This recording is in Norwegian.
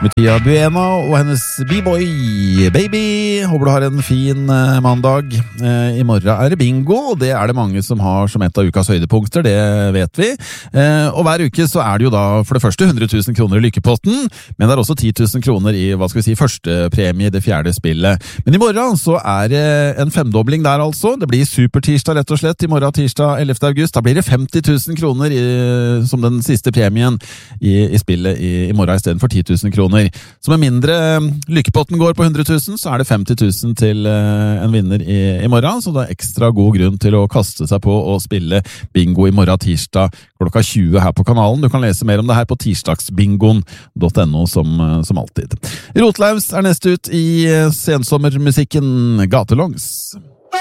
Mutia Buena og hennes B-boy Baby. Håper du har en fin mandag. I morgen er det bingo, og det er det mange som har som et av ukas høydepunkter, det vet vi. Og hver uke så er det jo da for det første 100 000 kroner i lykkepotten, men det er også 10 000 kroner i, hva skal vi si, første premie i det fjerde spillet. Men i morgen så er det en femdobling der altså. Det blir supertirsdag rett og slett i morgen, tirsdag 11. august. Da blir det 50 000 kroner som den siste premien i spillet i morgen i stedet for 10 000 kroner. Så med mindre lykkepotten går på 100 000, så er det 50 000 til en vinner i morgen, så det er ekstra god grunn til å kaste seg på og spille bingo i morgen tirsdag klokka 20 her på kanalen. Du kan lese mer om det her på tirsdagsbingoen.no som alltid. Rotlaus er neste ut i sensommermusikken Gatelongs.